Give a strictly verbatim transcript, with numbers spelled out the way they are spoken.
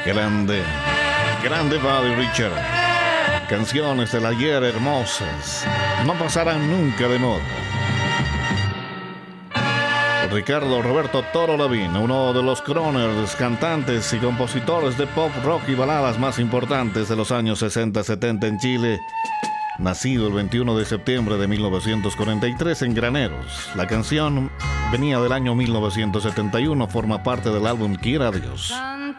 Grande, grande Buddy Richard. Canciones del ayer hermosas, no pasarán nunca de moda. Ricardo Roberto Toro Lavín, uno de los crooners, cantantes y compositores de pop, rock y baladas más importantes de los años sesenta setenta en Chile. Nacido el veintiuno de septiembre de mil novecientos cuarenta y tres en Graneros. La canción venía del año mil novecientos setenta y uno, forma parte del álbum Quiera Dios.